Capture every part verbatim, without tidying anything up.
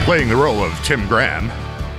playing the role of Tim Graham.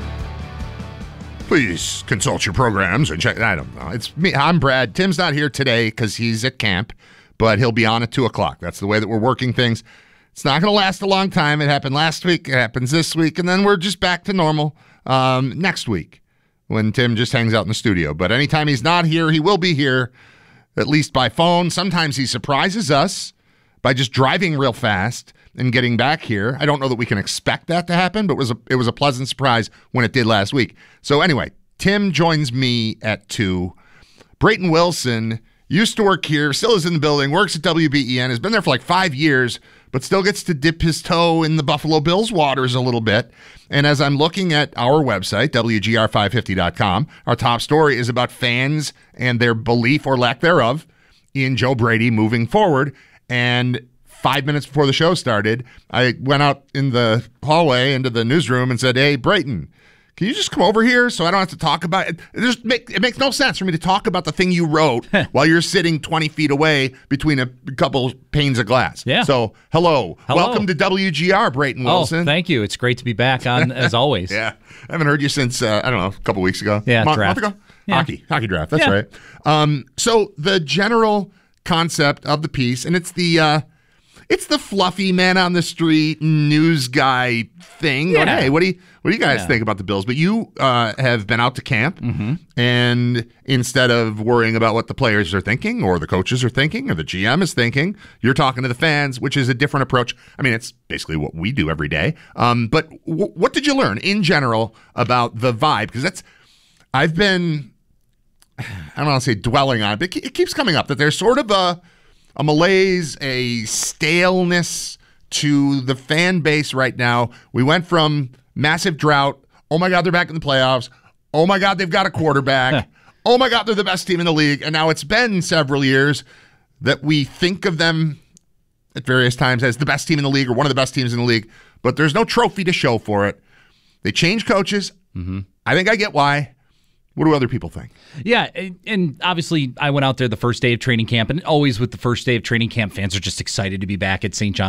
Please consult your programs and check. I don't know. It's me. I'm Brad. Tim's not here today because he's at camp, but he'll be on at two o'clock. That's the way that we're working things. It's not going to last a long time. It happened last week. It happens this week. And then we're just back to normal um, next week when Tim just hangs out in the studio. But anytime he's not here, he will be here, at least by phone. Sometimes he surprises us by just driving real fast and getting back here. I don't know that we can expect that to happen, but it was a, it was a pleasant surprise when it did last week. So anyway, Tim joins me at two. Brayton Wilson used to work here, still is in the building, works at W B E N, has been there for like five years, but still gets to dip his toe in the Buffalo Bills waters a little bit. And as I'm looking at our website, W G R five fifty dot com, our top story is about fans and their belief or lack thereof in Joe Brady moving forward. And five minutes before the show started, I went out in the hallway into the newsroom and said, hey, Brayton, can you just come over here so I don't have to talk about it? It, just make, it makes no sense for me to talk about the thing you wrote while you're sitting twenty feet away between a couple panes of glass. Yeah. So, hello. Hello. Welcome to W G R, Brayton Wilson. Oh, thank you. It's great to be back on, as always. Yeah. I haven't heard you since, uh, I don't know, a couple weeks ago. Yeah, month, draft. month ago? Yeah. Hockey. Hockey draft. That's Yeah. right. Um, so, the general concept of the piece, and it's the... Uh, It's the fluffy man on the street news guy thing. Yeah. Going, hey, what do you what do you guys Yeah. think about the Bills? But you uh, have been out to camp, Mm-hmm. and instead of worrying about what the players are thinking, or the coaches are thinking, or the G M is thinking, you're talking to the fans, which is a different approach. I mean, it's basically what we do every day. Um, but w- what did you learn in general about the vibe? Because that's I've been I don't want to say dwelling on it, but it keeps coming up that there's sort of a a malaise, a staleness to the fan base right now. We went from massive drought, oh my God, they're back in the playoffs, oh my God, they've got a quarterback, oh my God, they're the best team in the league, and now it's been several years that we think of them at various times as the best team in the league or one of the best teams in the league, but there's no trophy to show for it. They changed coaches. Mm-hmm. I think I get why. What do other people think? Yeah, and obviously I went out there the first day of training camp, and always with the first day of training camp, fans are just excited to be back at Saint John